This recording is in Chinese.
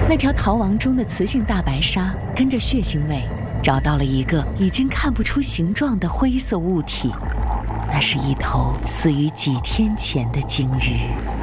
那条逃亡中的雌性大白鲨跟着血腥味找到了一个已经看不出形状的灰色物体，那是一头死于几天前的鲸鱼。